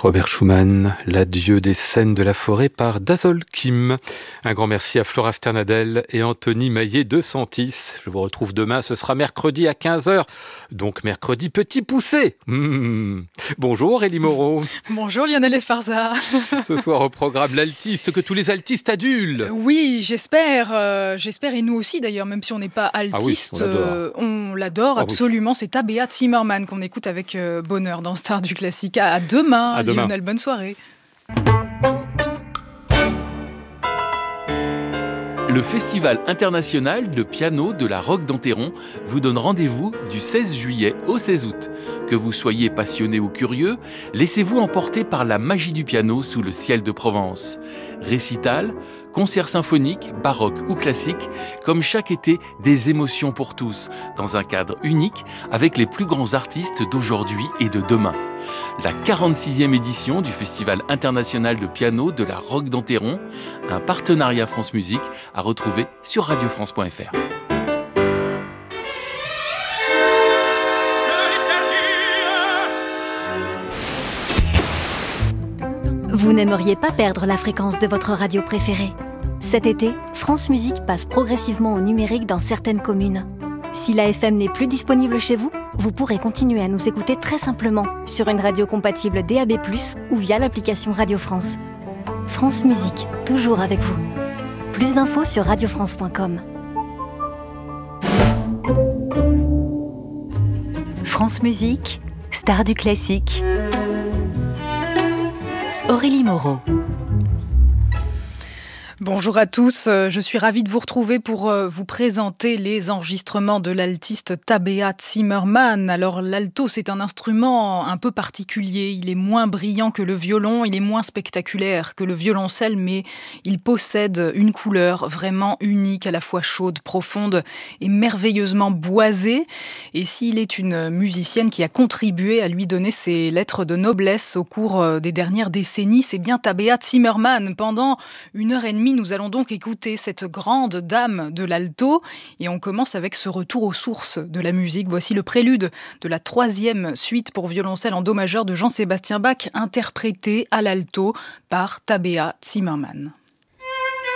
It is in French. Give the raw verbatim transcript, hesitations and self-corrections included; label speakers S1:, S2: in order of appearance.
S1: Robert Schumann, l'adieu des scènes de la forêt par Dazol Kim. Un grand merci à Flora Sternadel et Anthony Maillet de Sentis. Je vous retrouve demain, ce sera mercredi à quinze heures. Donc mercredi petit poussé. Mmh. Bonjour Élie Moreau.
S2: Bonjour Lionel Esparza.
S1: Ce soir au programme l'altiste que tous les altistes adulent.
S2: Oui, j'espère. Euh, j'espère et nous aussi d'ailleurs, même si on n'est pas altiste, ah oui, on l'adore, euh, on l'adore ah absolument. Oui. C'est Tabea Zimmermann qu'on écoute avec euh, bonheur dans Star du Classique. À demain, à demain. Lionel, bonne soirée.
S3: Le Festival international de piano de la Roque d'Enterron vous donne rendez-vous du seize juillet au seize août. Que vous soyez passionné ou curieux, laissez-vous emporter par la magie du piano sous le ciel de Provence. Récital, concerts symphoniques, baroques ou classiques, comme chaque été, des émotions pour tous, dans un cadre unique avec les plus grands artistes d'aujourd'hui et de demain. La quarante-sixième édition du Festival international de piano de la Roque d'Enterron, un partenariat France Musique à retrouver sur radio france point f r.
S4: Vous n'aimeriez pas perdre la fréquence de votre radio préférée ? Cet été, France Musique passe progressivement au numérique dans certaines communes. Si la F M n'est plus disponible chez vous, vous pourrez continuer à nous écouter très simplement sur une radio compatible D A B plus, ou via l'application Radio France. France Musique, toujours avec vous. Plus d'infos sur radio france point com. France Musique, Star du Classique. Aurélie Moreau.
S2: Bonjour à tous, je suis ravie de vous retrouver pour vous présenter les enregistrements de l'altiste Tabea Zimmermann. Alors l'alto, c'est un instrument un peu particulier, il est moins brillant que le violon, il est moins spectaculaire que le violoncelle, mais il possède une couleur vraiment unique, à la fois chaude, profonde et merveilleusement boisée. Et s'il est une musicienne qui a contribué à lui donner ses lettres de noblesse au cours des dernières décennies, c'est bien Tabea Zimmermann. Pendant une heure et demie, nous allons donc écouter cette grande dame de l'alto et on commence avec ce retour aux sources de la musique. Voici le prélude de la troisième suite pour violoncelle en do majeur de Jean-Sébastien Bach, interprété à l'alto par Tabea Zimmermann.